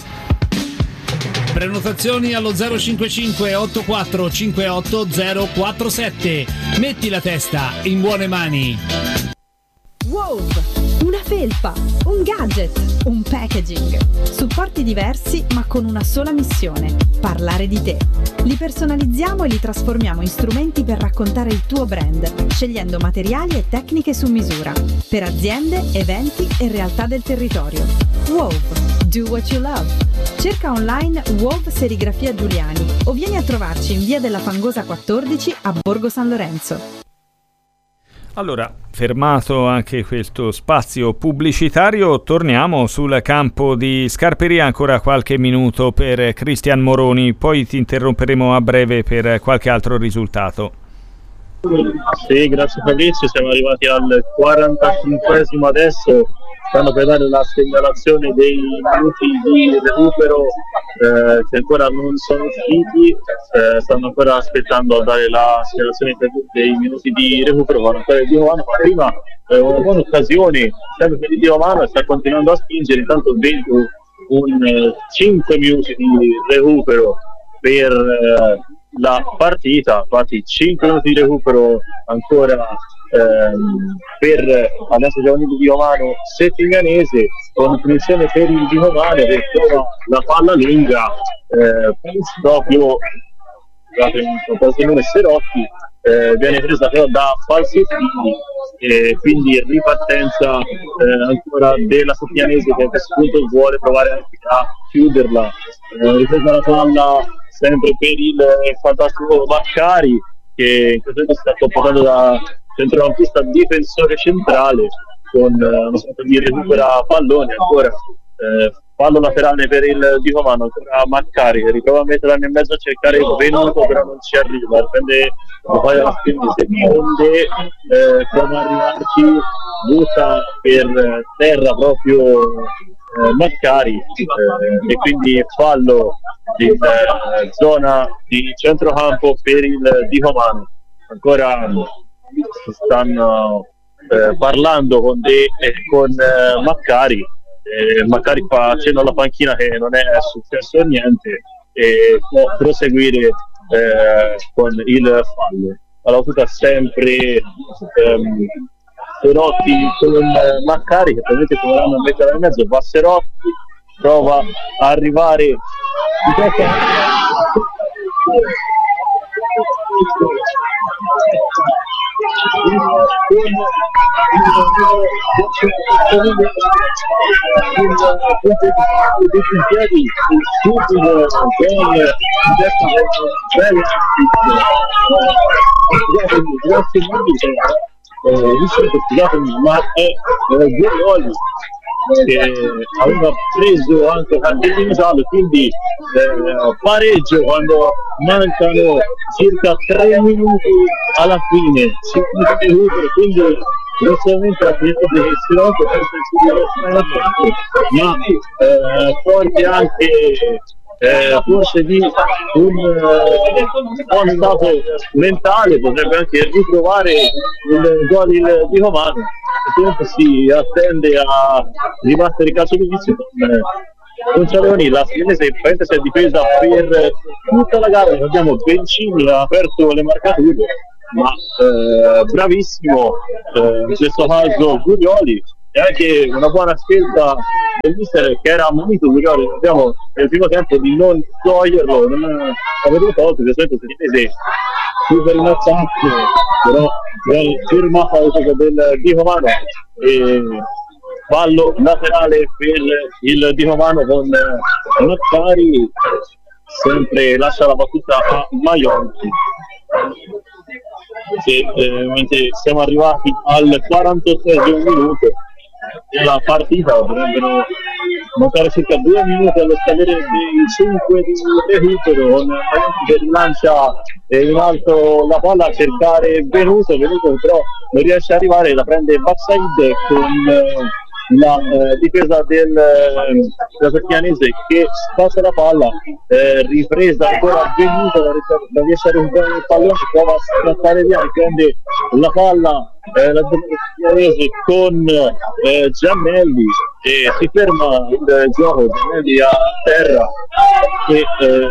Prenotazioni allo 055 84 58 047. Metti la testa in buone mani. Wow! Una felpa, un gadget, un packaging. Supporti diversi ma con una sola missione: parlare di te. Li personalizziamo e li trasformiamo in strumenti per raccontare il tuo brand, scegliendo materiali e tecniche su misura per aziende, eventi e realtà del territorio. Wow! Do what you love. Cerca online WOW Serigrafia Giuliani o vieni a trovarci in via della Fangosa 14 a Borgo San Lorenzo. Allora, fermato anche questo spazio pubblicitario, torniamo sul campo di Scarperia, ancora qualche minuto per Cristian Moroni, poi ti interromperemo a breve per qualche altro risultato. Sì, grazie Fabrizio, siamo arrivati al 45esimo adesso. Stanno per dare la segnalazione dei minuti di recupero che ancora non sono usciti, stanno ancora aspettando a dare la segnalazione dei minuti di recupero, vanno ancora di Romano, ma prima una buona occasione sempre per il Di Romano, sta continuando a spingere. Intanto vedo un 5 minuti di recupero per la partita, infatti 5 minuti di recupero ancora per adesso Giovanni Di Romano Settignanese, con punizione per il Di Romano che trova la palla lunga proprio Simone Serotti, viene presa però da Falsettini e quindi ripartenza ancora della Settignanese, che a questo punto vuole provare anche a chiuderla. Ripresa la palla sempre per il fantastico Maccari, che in questo momento sta toccando da centrocampista difensore centrale con una sorta di recupera pallone, ancora fallo laterale per il Di Romano, ancora Maccari che riprova a metterla in mezzo a cercare Venuto, però non ci arriva, prende poi alla spinta seconde, prova a arrivarci, butta per terra proprio Maccari e quindi fallo in zona di centrocampo per il Di Romano. Ancora si stanno parlando con Maccari. Maccari fa cenno alla panchina che non è successo niente e può proseguire con il fallo. La battuta sempre Serotti con Maccari, che probabilmente proveranno a mettere in mezzo. Va Serotti, prova a arrivare di testa. Ma è due gol che aveva preso anche cartellino giallo, quindi pareggio quando mancano circa 3 minuti alla fine, 5 minuti, quindi inizialmente ha detto che si rompe ma forte anche forse di un buon stato mentale, potrebbe anche ritrovare il gol di Romano. Si attende a ribattere il calcio di inizio con Cialeoni. La Sienese si è difesa per tutta la gara, abbiamo Bencini ha aperto le marcature, ma bravissimo in questo caso Gurioli, e anche una buona scelta del mister che era ammonito Gurioli. Abbiamo nel primo tempo di non toglierlo, non avete tolto, di solito Sienese super in attacco, però firmato di Romano e fallo laterale per il Di Romano con Nottari, sempre lascia la battuta a Maionchi. Siamo arrivati al 48esimo minuto della partita, dovrebbero mancare circa 2 minuti allo scadere dei 5 di recupero, con Maionchi che rilancia in alto la palla a cercare Venuto però non riesce ad arrivare, la prende Backsaid con la difesa della Pertianese che spazza la palla, ripresa ancora Venuto, da riesce a recuperare il pallone, prova a scattare via, prende la palla la Pertianese con Giannelli e si ferma il gioco, Giannelli a terra e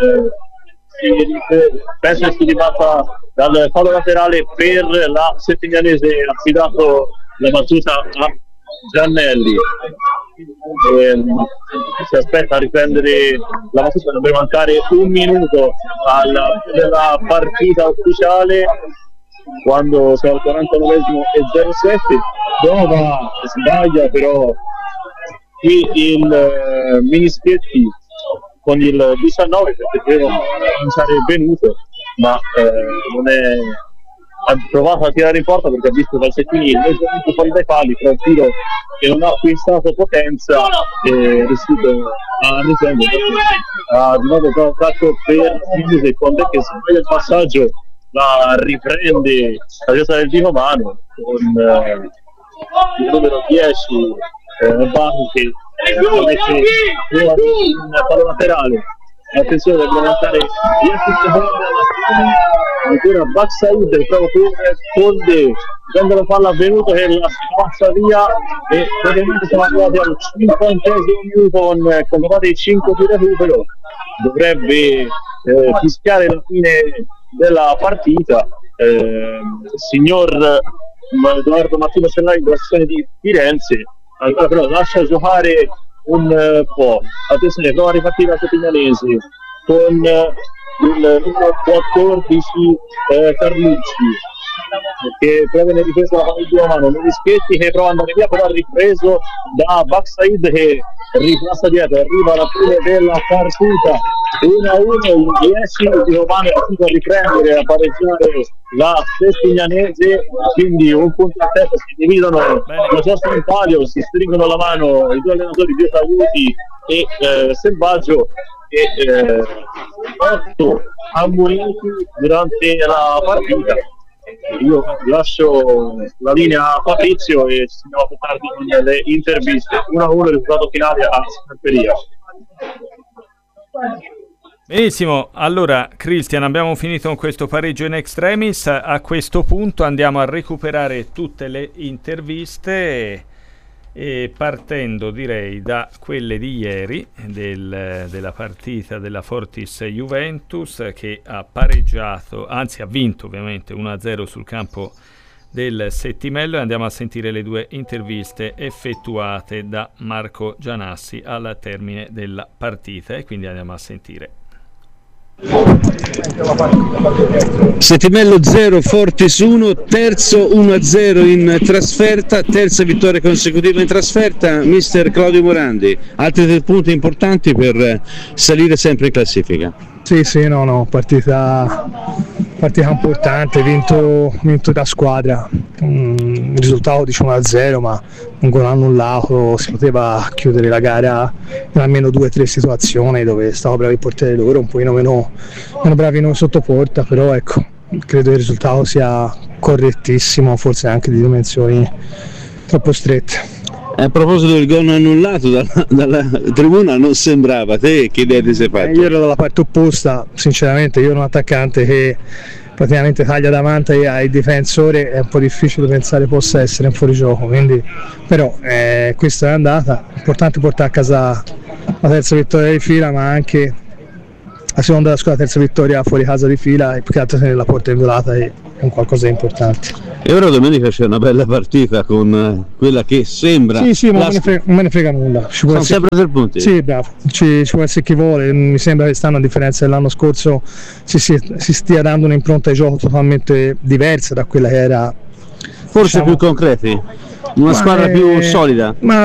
penso che si ribatta dal fallo laterale per la Settignanese, affidato la battuta a Giannelli. Si aspetta a riprendere la battuta, dovrebbe mancare 1 minuto della partita ufficiale, quando siamo al 49esimo e 07. Prova, sbaglia però qui il Minischetti con il 19, perché deve lanciare Venuto, ma non è, ha provato a tirare in porta perché ha visto Valsettini leggermente fuori dai pali, però il tiro che non ha acquistato potenza e è riuscito a riprendere. Ha di nuovo attacco per Sinise, Conte che sbaglia il passaggio, la riprende la testa del Di Romano con il numero 10 Banchi che mette un palo laterale. Attenzione, deve mancare 10 secondi ancora Backsaid, proprio per Conde, prende la palla Venuto che la spazza via e praticamente siamo arrivati al 50esimo minuto con completati i 5 di recupero. Dovrebbe fischiare la fine della partita. Signor Edoardo Martino Cellari della sezione di Firenze ancora però lascia giocare un po'. Attenzione, prova a ripartire la Settignanese con il numero 14 Carlucci che prova nel difesa la palla di Romano, Minischetti che prova ad andare via, però ripreso da Backsaid che ripassa dietro, arriva alla fine della partita 1-1, il 10 di Romano è riuscito a riprendere, a pareggiare la Settignanese, quindi un punto a testa, si dividono la sosta in palio, si stringono la mano i due allenatori di Aiuti e Selvaggio e 8 ammoniti durante la partita. Io lascio la linea a Fabrizio e ci andiamo più tardi con le interviste. 1-1 il risultato finale a Scarperia. Benissimo, allora Cristian, abbiamo finito con questo pareggio in extremis. A questo punto andiamo a recuperare tutte le interviste e partendo direi da quelle di ieri della partita della Fortis Juventus, che ha pareggiato, anzi ha vinto ovviamente 1-0 sul campo del Settimello, e andiamo a sentire le due interviste effettuate da Marco Gianassi al termine della partita, e quindi andiamo a sentire. Settimello 0, Fortis 1, terzo 1-0 in trasferta, terza vittoria consecutiva in trasferta. Mister Claudio Morandi, altri 3 punti importanti per salire sempre in classifica. Sì, no, partita importante, vinto da squadra, il risultato dice 1-0, ma un gol annullato, si poteva chiudere la gara in almeno 2 o 3 situazioni dove stavano bravi i portieri loro, un pochino meno bravi noi sotto porta, però ecco, credo il risultato sia correttissimo, forse anche di dimensioni troppo strette. A proposito del gol annullato dalla tribuna, non sembrava, te che idea ti sei fatto? Io ero dalla parte opposta, sinceramente. Io ero un attaccante che praticamente taglia davanti ai difensori, è un po' difficile pensare possa essere un fuorigioco, quindi però questa è andata. Importante portare a casa la terza vittoria di fila, ma anche la seconda della squadra, terza vittoria fuori casa di fila, e più che altro tenere la porta inviolata è un qualcosa di importante. E ora domenica c'è una bella partita con quella che sembra... Sì, ma non me ne frega nulla. Sono sempre 3 punti? Sì, bravo, ci può essere chi vuole. Mi sembra che quest'anno, a differenza dell'anno scorso, si stia dando un'impronta di gioco totalmente diversa da quella che era... Forse più concreti? Una squadra più solida? Ma